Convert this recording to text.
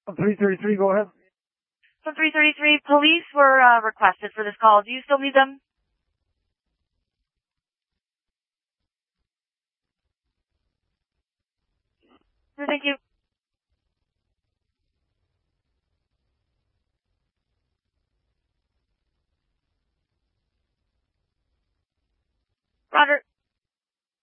333, go ahead. From 333, police were requested for this call. Do you still need them? Thank you. Roger.